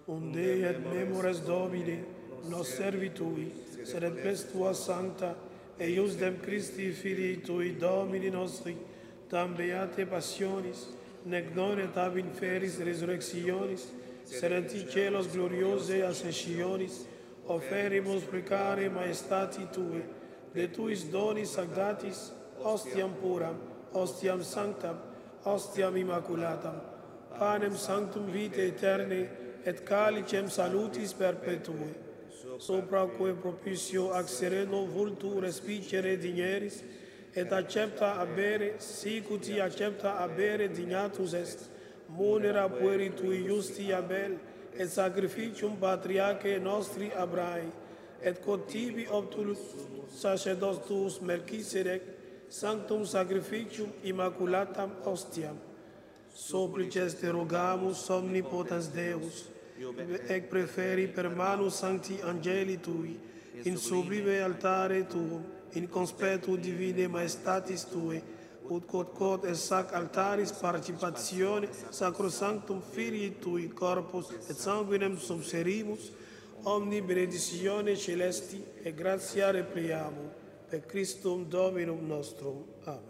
unde et memores Domini, nos servitui, sed et pes tua sancta, eius dem Christi Filii tui Domini nostri, tam beate passionis, nec non et ab inferis resurrectionis, sed in ti celos gloriose ascensionis, oferimus precare maestati tui, de tuis donis sanctatis, ostiam puram, ostiam sanctam, ostiam immaculatam, panem sanctum vitae aeterne, et calicem salutis perpetue, sopraque propicio ac sereno vultu respicere digneris, et accepta abere, sic uti accepta abere dignatus est, munera pueri tui justi Abel, et sacrificium patriarche nostri Abrae, et quod tibi optulus sacerdos tuus Melchisedec, sanctum sacrificium immaculatam ostiam. Supplices te rogamus, omnipotens Deus, ec preferi per manus sancti angeli tui, in sublime altare tuum, in conspetu divine maestatis tue, ut quod est sac altaris participatione sacrosanctum Filii tui corpus et sanguinem subserimus, omni benedictione celesti et gratia repliamur, per Christum Dominum nostrum. Amen.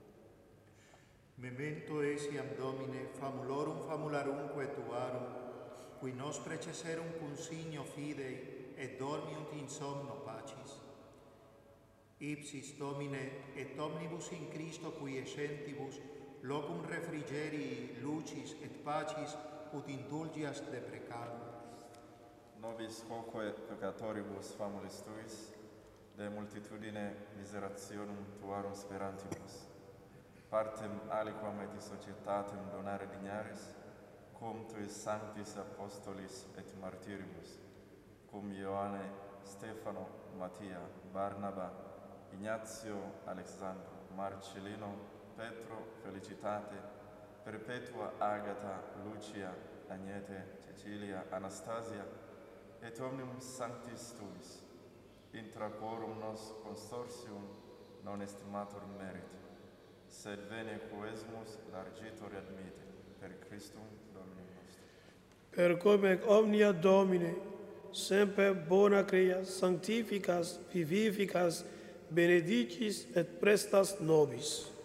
Memento esiam Domine famulorum famularumque tuarum, qui nos preceserum cum signo fidei et dormiunt in somno pacis. Ipsis Domine et omnibus in Christo qui essentibus locum refrigerii lucis et pacis ut indulgias deprecarum. Nobis quoque peccatoribus famulis tuis, de multitudine miserationum tuarum sperantibus, partem aliquam et societatem donare dignaris, cum tuis sanctis apostolis et martyribus, cum Ioanne, Stefano, Mattia, Barnaba, Ignazio, Alexandro, Marcellino, Petro, Felicitate, Perpetua, Agata, Lucia, Agnete, Cecilia, Anastasia, et omnibus sanctis tuis, intra quorum nos consortium non estimator merit, sed vene quoesmus largitor admite, per Christum Dominum nostrum. Per come omnia Domine, semper bona creas, sanctificas, vivificas, benedicis et prestas nobis.